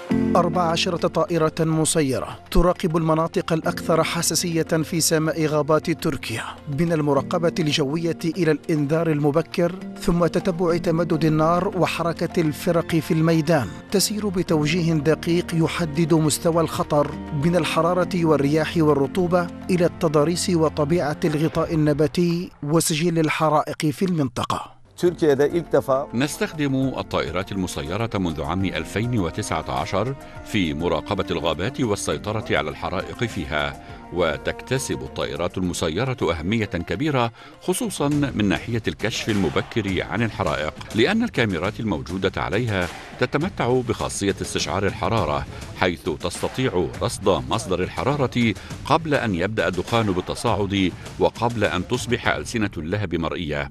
14 طائرة مسيرة تراقب المناطق الأكثر حساسية في سماء غابات تركيا، من المراقبة الجوية إلى الإنذار المبكر، ثم تتبع تمدد النار وحركة الفرق في الميدان. تسير بتوجيه دقيق يحدد مستوى الخطر، من الحرارة والرياح والرطوبة إلى التضاريس وطبيعة الغطاء النباتي وسجل الحرائق في المنطقة. نستخدم الطائرات المسيرة منذ عام 2019 في مراقبة الغابات والسيطرة على الحرائق فيها، وتكتسب الطائرات المسيرة أهمية كبيرة خصوصا من ناحية الكشف المبكر عن الحرائق، لأن الكاميرات الموجودة عليها تتمتع بخاصية استشعار الحرارة، حيث تستطيع رصد مصدر الحرارة قبل أن يبدأ الدخان بالتصاعد وقبل أن تصبح ألسنة اللهب مرئية.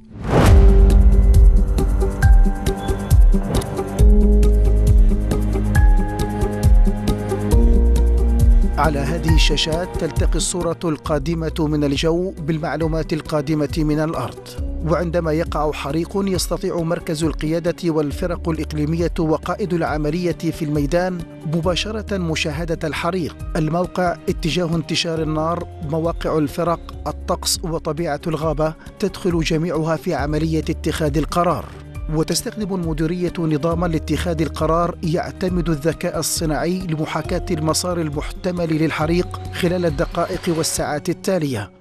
على هذه الشاشات تلتقي الصورة القادمة من الجو بالمعلومات القادمة من الأرض، وعندما يقع حريق يستطيع مركز القيادة والفرق الإقليمية وقائد العملية في الميدان مباشرة مشاهدة الحريق، الموقع، اتجاه انتشار النار، مواقع الفرق، الطقس وطبيعة الغابة، تدخل جميعها في عملية اتخاذ القرار. وتستخدم المديرية نظاماً لاتخاذ القرار يعتمد الذكاء الصناعي لمحاكاة المسار المحتمل للحريق خلال الدقائق والساعات التالية.